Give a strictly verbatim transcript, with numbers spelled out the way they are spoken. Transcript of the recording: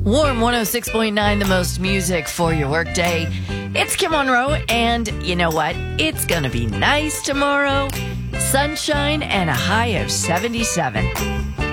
Warm one oh six point nine, the most music for your workday. It's Kim Monroe, and you know what? It's going to be nice tomorrow. Sunshine and a high of seventy-seven.